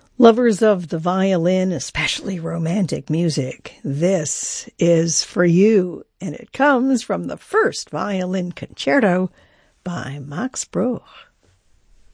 Lovers of the violin, especially romantic music, this is for you, and it comes from the first violin concerto by Max Bruch.